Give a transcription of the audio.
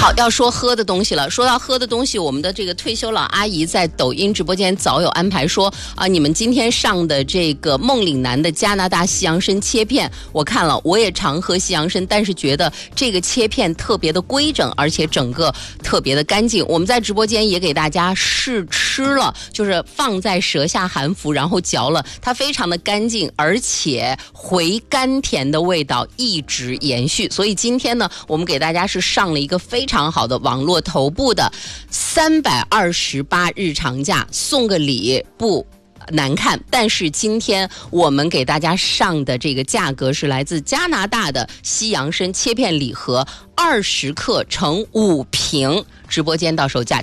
好，要说喝的东西了。说到喝的东西，我们的这个退休老阿姨在抖音直播间早有安排说你们今天上的这个梦岭南的加拿大西洋参切片，我看了，我也常喝西洋参，但是觉得这个切片特别的规整，而且整个特别的干净。我们在直播间也给大家试吃了，就是放在舌下含服，然后嚼了，它非常的干净，而且回甘甜的味道一直延续。所以今天呢，我们给大家是上了一个非常好的网络头部的328日常价，送个礼不难看。但是今天我们给大家上的这个价格是来自加拿大的西洋参切片礼盒，20克乘5瓶，直播间到手价